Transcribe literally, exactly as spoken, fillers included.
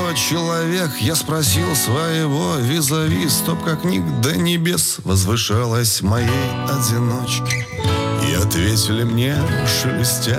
кто человек? Я спросил своего визави. Стопка книг до небес возвышалась моей одиночке. И ответили мне, шелестя